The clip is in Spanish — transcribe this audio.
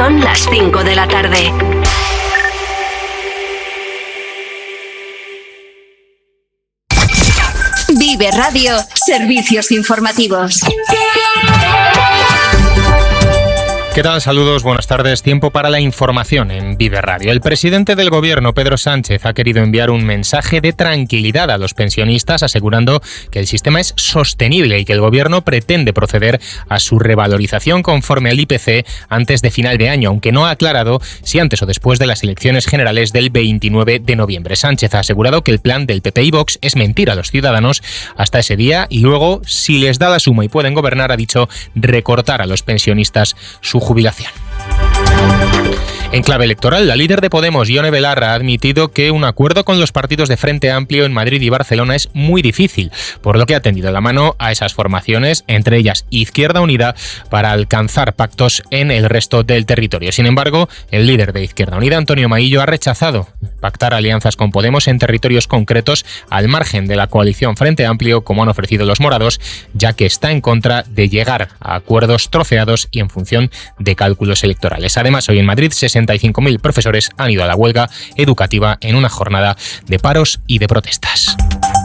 Son las 5 de la tarde. Vive Radio, servicios informativos. ¿Qué tal? Saludos, buenas tardes. Tiempo para la información en Vive Radio. El presidente del Gobierno, Pedro Sánchez, ha querido enviar un mensaje de tranquilidad a los pensionistas, asegurando que el sistema es sostenible y que el Gobierno pretende proceder a su revalorización conforme al IPC antes de final de año, aunque no ha aclarado si antes o después de las elecciones generales del 29 de noviembre. Sánchez ha asegurado que el plan del PP y Vox es mentir a los ciudadanos hasta ese día y luego, si les da la suma y pueden gobernar, ha dicho, recortar a los pensionistas su jubilación. En clave electoral, la líder de Podemos, Ione Belarra, ha admitido que un acuerdo con los partidos de Frente Amplio en Madrid y Barcelona es muy difícil, por lo que ha tendido la mano a esas formaciones, entre ellas Izquierda Unida, para alcanzar pactos en el resto del territorio. Sin embargo, el líder de Izquierda Unida, Antonio Maillo, ha rechazado pactar alianzas con Podemos en territorios concretos al margen de la coalición Frente Amplio, como han ofrecido los morados, ya que está en contra de llegar a acuerdos troceados y en función de cálculos electorales. Además, hoy en Madrid, 65.000 profesores han ido a la huelga educativa en una jornada de paros y de protestas.